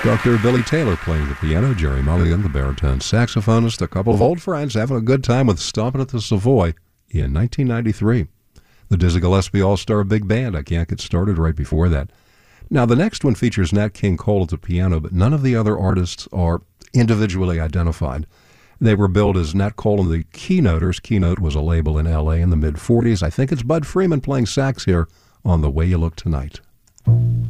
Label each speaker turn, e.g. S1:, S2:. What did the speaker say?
S1: Dr. Billy Taylor playing the piano, Jerry Mulligan, the baritone saxophonist, a couple of old friends having a good time with Stompin' at the Savoy in 1993. The Dizzy Gillespie All-Star Big Band, I Can't Get Started, right before that. Now, the next one features Nat King Cole at the piano, but none of the other artists are individually identified. They were billed as Nat Cole and the Keynoters. Keynote was a label in L.A. in the mid-'40s. I think it's Bud Freeman playing sax here on The Way You Look Tonight.